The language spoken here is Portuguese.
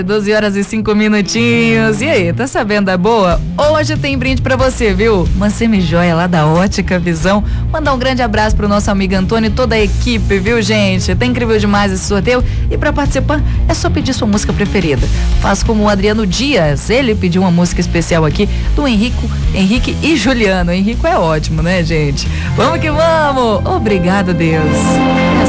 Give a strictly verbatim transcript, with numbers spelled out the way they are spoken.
doze horas e cinco minutinhos. E aí, tá sabendo da boa? Hoje tem brinde pra você, viu? Uma semijoia lá da Ótica Visão. Mandar um grande abraço pro nosso amigo Antônio e toda a equipe, viu, gente? Tá incrível demais esse sorteio. E pra participar, é só pedir sua música preferida. Faz como o Adriano Dias. Ele pediu uma música especial aqui do Henrico, Henrique e Juliano. O Henrico é ótimo, né, gente? Vamos que vamos! Obrigado, Deus.